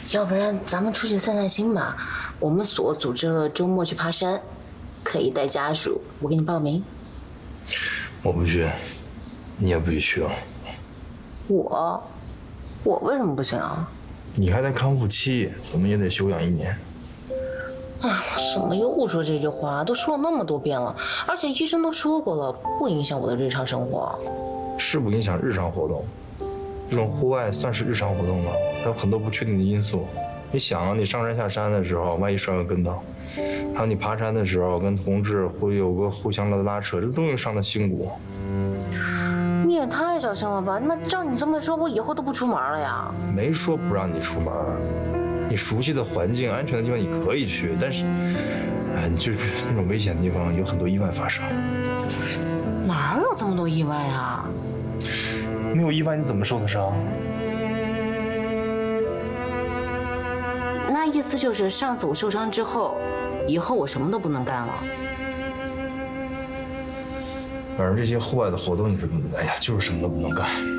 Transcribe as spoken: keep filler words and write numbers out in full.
要不然咱们出去散散心吧。我们所组织了周末去爬山，可以带家属，我给你报名。 我不去，你也不许去啊。 我，我为什么不行啊？ 你还在康复期，怎么也得休养一年。 哎，怎么又说这句话？都说了那么多遍了，而且医生都说过了，不影响我的日常生活。是不影响日常活动，这种户外算是日常活动吗？它有很多不确定的因素。你想啊，你上山下山的时候，万一摔个跟头，还有你爬山的时候跟同志会有个互相的拉扯，这都会伤到筋骨。 你也太小心了吧？那照你这么说，我以后都不出门了呀？ 没说不让你出门，你熟悉的环境、安全的地方你可以去，但是，哎，你就是那种危险的地方有很多意外发生。 哪有这么多意外啊？ 没有意外你怎么受的伤？ 那意思就是上次我受伤之后，以后我什么都不能干了。 反正这些户外的活动你是不能干，哎呀，就是什么都不能干。